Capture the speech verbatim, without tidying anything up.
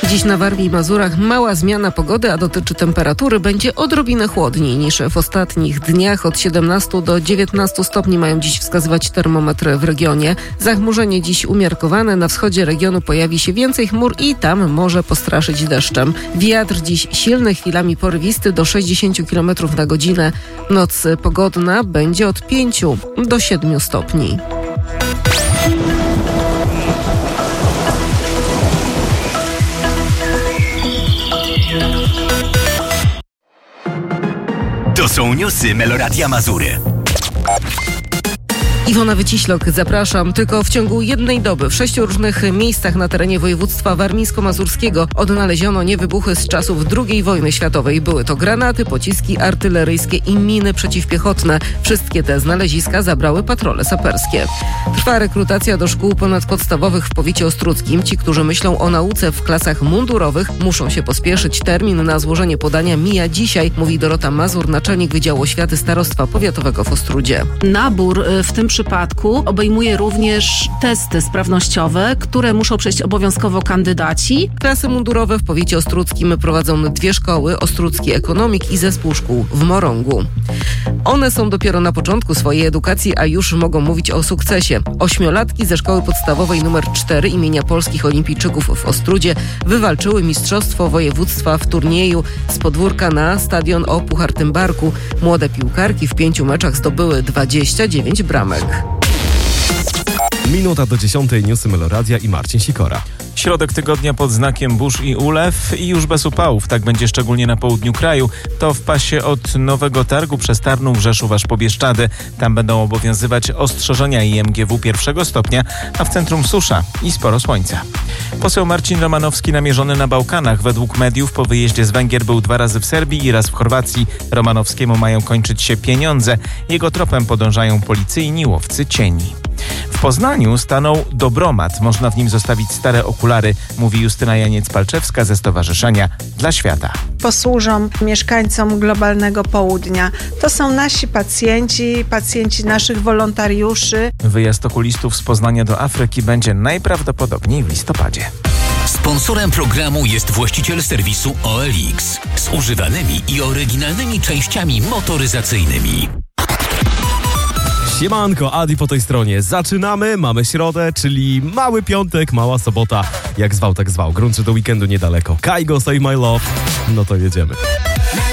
Dziś na Warmii i Mazurach mała zmiana pogody, a dotyczy temperatury. Będzie odrobinę chłodniej niż w ostatnich dniach. Od siedemnastu do dziewiętnastu stopni mają dziś wskazywać termometry w regionie. Zachmurzenie dziś umiarkowane. Na wschodzie regionu pojawi się więcej chmur i tam może postraszyć deszczem. Wiatr dziś silny, chwilami porywisty do sześćdziesiąt kilometrów na godzinę. Noc pogodna będzie od pięciu do siedmiu stopni. To są newsy Meloradia Mazury. Iwona Wyciślok, zapraszam. Tylko w ciągu jednej doby w sześciu różnych miejscach na terenie województwa warmińsko-mazurskiego odnaleziono niewybuchy z czasów drugiej wojny światowej. Były to granaty, pociski artyleryjskie i miny przeciwpiechotne. Wszystkie te znaleziska zabrały patrole saperskie. Trwa rekrutacja do szkół ponadpodstawowych w powiecie ostródzkim. Ci, którzy myślą o nauce w klasach mundurowych, muszą się pospieszyć. Termin na złożenie podania mija dzisiaj, mówi Dorota Mazur, naczelnik Wydziału Oświaty Starostwa Powiatowego w Ostródzie. Nabór w tym przypadku obejmuje również testy sprawnościowe, które muszą przejść obowiązkowo kandydaci. Klasy mundurowe w powiecie ostródzkim prowadzą dwie szkoły, Ostródzki Ekonomik i Zespół Szkół w Morągu. One są dopiero na początku swojej edukacji, a już mogą mówić o sukcesie. Ośmiolatki ze szkoły podstawowej numer cztery imienia Polskich Olimpijczyków w Ostródzie wywalczyły mistrzostwo województwa w turnieju z podwórka na stadion o Puchartym Barku. Młode piłkarki w pięciu meczach zdobyły dwadzieścia dziewięć bramek. Minuta do dziesiątej, newsy Meloradia i Marcin Sikora. Środek tygodnia pod znakiem burz i ulew i już bez upałów. Tak będzie szczególnie na południu kraju. To w pasie od Nowego Targu przez Tarnów, Rzeszów aż po Bieszczady. Tam będą obowiązywać ostrzeżenia I M G W pierwszego stopnia, a w centrum susza i sporo słońca. Poseł Marcin Romanowski namierzony na Bałkanach. Według mediów po wyjeździe z Węgier był dwa razy w Serbii i raz w Chorwacji. Romanowskiemu mają kończyć się pieniądze. Jego tropem podążają policyjni łowcy cieni. W Poznaniu stanął Dobromat. Można w nim zostawić stare okulary, mówi Justyna Janiec-Palczewska ze Stowarzyszenia Dla Świata. Posłużą mieszkańcom globalnego południa. To są nasi pacjenci, pacjenci naszych wolontariuszy. Wyjazd okulistów z Poznania do Afryki będzie najprawdopodobniej w listopadzie. Sponsorem programu jest właściciel serwisu O L X z używanymi i oryginalnymi częściami motoryzacyjnymi. Siemanko, Adi po tej stronie. Zaczynamy, mamy środę, czyli mały piątek, mała sobota. Jak zwał, tak zwał. Grunt, że do weekendu niedaleko. Kaigo, Save My Love. No to jedziemy.